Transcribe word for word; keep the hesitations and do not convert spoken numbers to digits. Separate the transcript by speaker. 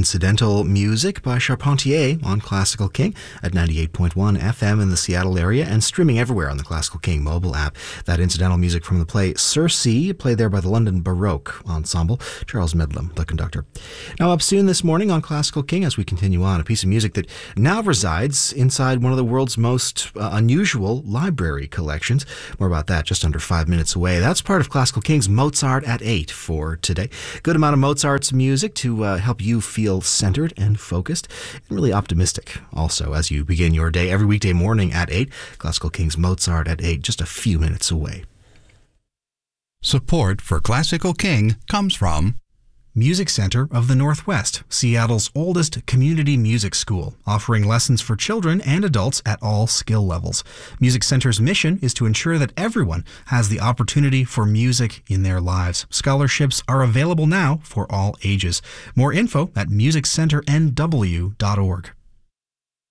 Speaker 1: Incidental Music by Charpentier on Classical King at ninety-eight point one F M in the Seattle area and streaming everywhere on the Classical King mobile app. That incidental music from the play Circe, played there by the London Baroque Ensemble. Charles Medlam, the conductor. Now up soon this morning on Classical King, as we continue on, a piece of music that now resides inside one of the world's most uh, unusual library collections. More about that just under five minutes away. That's part of Classical King's Mozart at eight for today. Good amount of Mozart's music to uh, help you feel centered and focused and really optimistic also as you begin your day every weekday morning at eight. Classical King's Mozart at eight, just a few minutes away.
Speaker 2: Support for Classical King comes from
Speaker 1: Music Center of the Northwest, Seattle's oldest community music school, offering lessons for children and adults at all skill levels. Music Center's mission is to ensure that everyone has the opportunity for music in their lives. Scholarships are available now for all ages. More info at music center n w dot org.